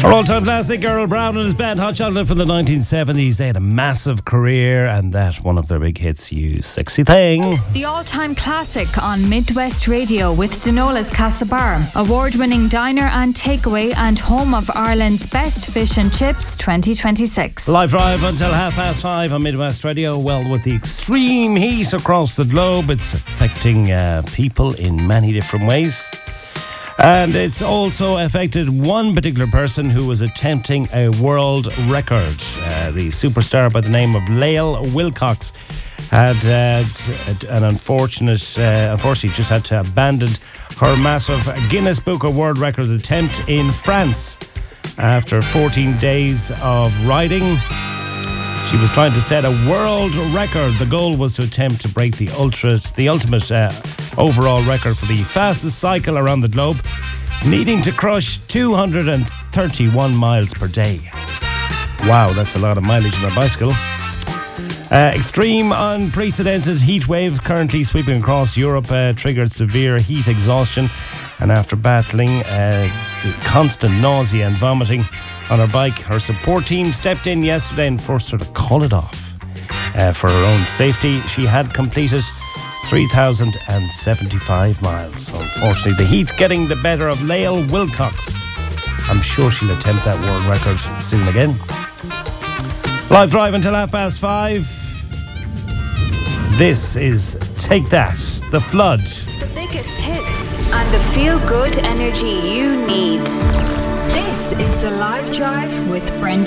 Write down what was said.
Our all-time classic, Earl Brown and his band Hot Chocolate from the 1970s. They had a massive career, and that one of their big hits, You Sexy Thing. The all-time classic on Midwest Radio with Denola's Castlebar, award-winning diner and takeaway and home of Ireland's best fish and chips 2026. Live drive until 5:30 on Midwest Radio. Well, with the extreme heat across the globe, it's affecting people in many different ways. And it's also affected one particular person who was attempting a world record. The superstar by the name of Lael Wilcox had an unfortunately just had to abandon her massive Guinness Book of World Record attempt in France after 14 days of riding. She was trying to set a world record. The goal was to attempt to break the ultimate overall record for the fastest cycle around the globe, needing to crush 231 miles per day. Wow, that's a lot of mileage on a bicycle. Extreme, unprecedented heat wave currently sweeping across Europe triggered severe heat exhaustion, and after battling constant nausea and vomiting on her bike, her support team stepped in yesterday and forced her to call it off. For her own safety, she had completed 3,075 miles. So unfortunately, the heat getting the better of Lael Wilcox. I'm sure she'll attempt that world record soon again. Live drive until 5:30. This is Take That, The Flood. The biggest hits and the feel-good energy you need. This is the Live Drive with Brendan.